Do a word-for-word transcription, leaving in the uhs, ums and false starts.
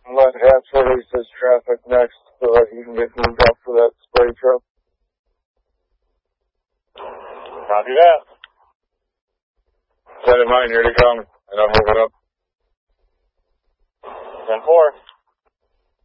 Let Hats release his traffic next so that he can get moved up for that spray truck. Copy that. Send him mine, here to come, and I'm moving up. ten four.